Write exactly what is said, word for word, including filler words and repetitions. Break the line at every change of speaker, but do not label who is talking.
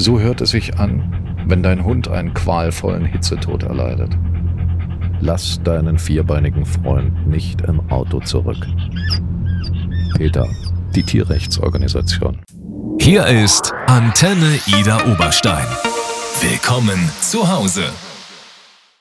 So hört es sich an, wenn dein Hund einen qualvollen Hitzetod erleidet. Lass deinen vierbeinigen Freund nicht im Auto zurück. PETA, die Tierrechtsorganisation.
Hier ist Antenne Ida Oberstein. Willkommen zu Hause.